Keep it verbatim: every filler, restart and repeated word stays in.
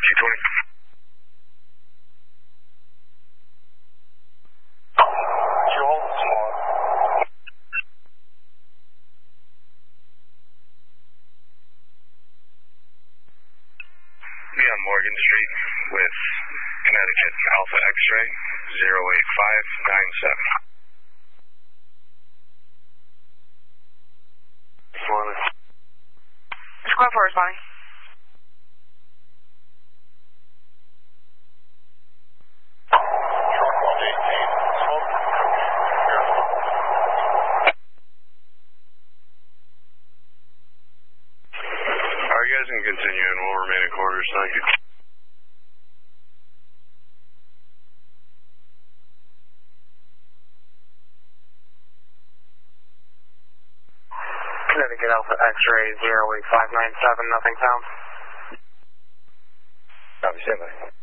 two twenty. Two hold, small. Be on Morgan Street with Connecticut Alpha X-ray zero eight five nine seven. Square four responding. Short one eighteen. Smoke. Here. Alright, you guys can continue and we'll remain in quarters. Thank you. Connecticut Alpha X-ray zero eight five nine seven, nothing found. Copy, stand by.